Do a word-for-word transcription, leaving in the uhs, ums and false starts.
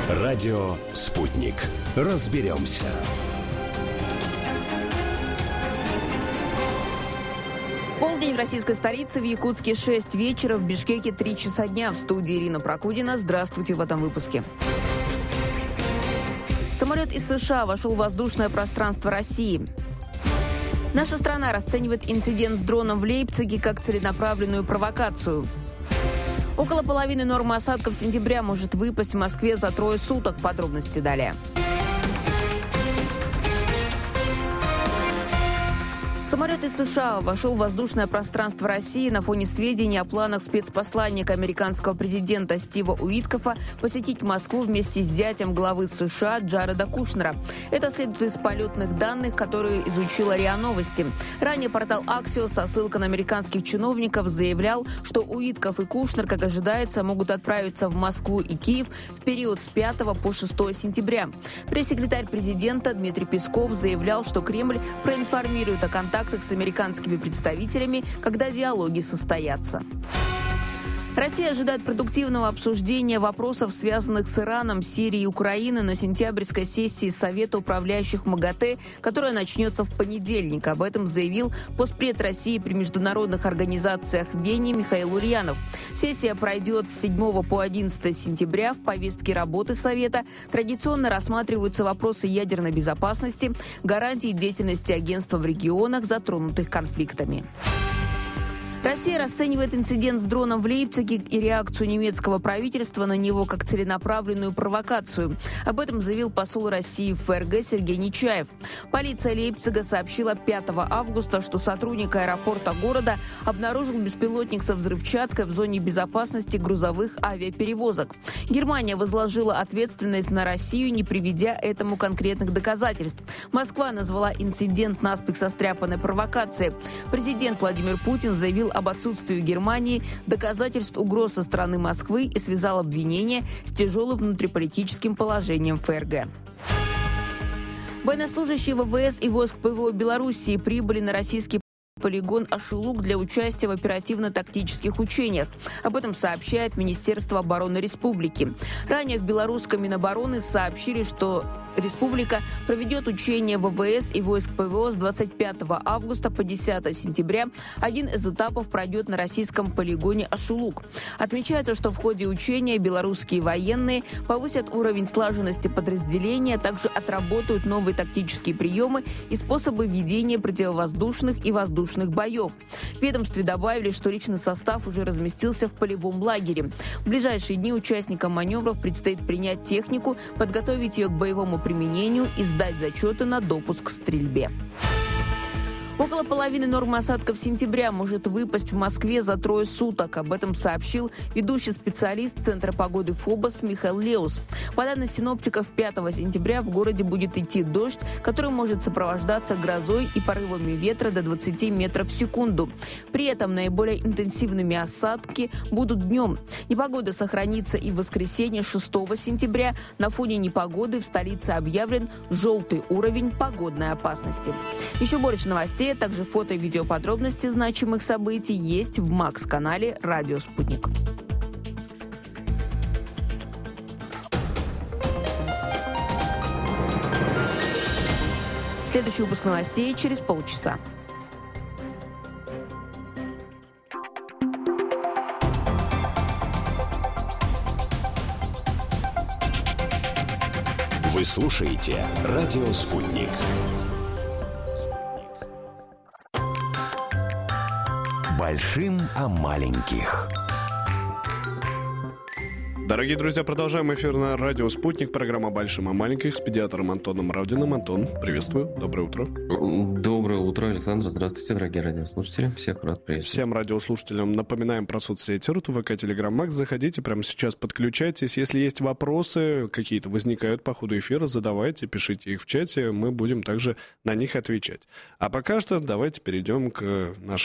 Радио «Спутник». Разберемся. Полдень в российской столице, в Якутске шесть вечера, в Бишкеке три часа дня. В студии Ирина Прокудина. Здравствуйте в этом выпуске. Самолет из США вошел в воздушное пространство России. Наша страна расценивает инцидент с дроном в Лейпциге как целенаправленную провокацию. Около половины нормы осадков сентября может выпасть в Москве за трое суток. Подробности далее. Самолет из США вошел в воздушное пространство России на фоне сведений о планах спецпосланника американского президента Стива Уиткофа посетить Москву вместе с зятем главы США Джареда Кушнера. Это следует из полетных данных, которые изучила РИА Новости. Ранее портал Axios со ссылкой на американских чиновников заявлял, что Уиткоф и Кушнер, как ожидается, могут отправиться в Москву и Киев в период с пятого по шестое сентября. Пресс-секретарь президента Дмитрий Песков заявлял, что Кремль проинформирует о контактах с американскими представителями, когда диалоги состоятся. Россия ожидает продуктивного обсуждения вопросов, связанных с Ираном, Сирией и Украиной на сентябрьской сессии Совета управляющих МАГАТЭ, которая начнется в понедельник. Об этом заявил постпред России при международных организациях в Вене Михаил Ульянов. Сессия пройдет с седьмого по одиннадцатое сентября. В повестке работы Совета традиционно рассматриваются вопросы ядерной безопасности, гарантии деятельности агентства в регионах, затронутых конфликтами. Россия расценивает инцидент с дроном в Лейпциге и реакцию немецкого правительства на него как целенаправленную провокацию. Об этом заявил посол России в ФРГ Сергей Нечаев. Полиция Лейпцига сообщила пятого августа, что сотрудник аэропорта города обнаружил беспилотник со взрывчаткой в зоне безопасности грузовых авиаперевозок. Германия возложила ответственность на Россию, не приведя этому конкретных доказательств. Москва назвала инцидент наспех состряпанной провокацией. Президент Владимир Путин заявил об отсутствии Германии доказательств угроз со стороны Москвы и связал обвинения с тяжелым внутриполитическим положением ФРГ. Военнослужащие ВВС и войск ПВО Белоруссии прибыли на российский полигон Ашулук для участия в оперативно-тактических учениях. Об этом сообщает Министерство обороны Республики. Ранее в белорусском Минобороны сообщили, что Республика проведет учения ВВС и войск ПВО с двадцать пятого августа по десятое сентября. Один из этапов пройдет на российском полигоне Ашулук. Отмечается, что в ходе учения белорусские военные повысят уровень слаженности подразделения, также отработают новые тактические приемы и способы ведения противовоздушных и воздушных боев. В ведомстве добавили, что личный состав уже разместился в полевом лагере. В ближайшие дни участникам маневров предстоит принять технику, подготовить ее к боевому применению и сдать зачеты на допуск к стрельбе. Около половины нормы осадков сентября может выпасть в Москве за трое суток. Об этом сообщил ведущий специалист Центра погоды ФОБОС Михаил Леус. По данным синоптиков, пятого сентября в городе будет идти дождь, который может сопровождаться грозой и порывами ветра до двадцати метров в секунду. При этом наиболее интенсивными осадки будут днем. Непогода сохранится и в воскресенье шестого сентября. На фоне непогоды в столице объявлен желтый уровень погодной опасности. Еще больше новостей, а также фото и видеоподробности значимых событий есть в Макс-канале «Радио Спутник». Следующий выпуск новостей через полчаса. Вы слушаете «Радио Спутник». Большим о маленьких. Дорогие друзья, продолжаем эфир на радио «Спутник». Программа «Большим о маленьких» с педиатром Антоном Равдиным. Антон, приветствую. Доброе утро. Доброе утро, Александр. Здравствуйте, дорогие радиослушатели. Всех рад приветствовать. Всем радиослушателям напоминаем про соцсети РУ, ВК, Телеграм, Макс. Заходите, прямо сейчас подключайтесь. Если есть вопросы, какие-то возникают по ходу эфира, задавайте, пишите их в чате. Мы будем также на них отвечать. А пока что давайте перейдем к нашей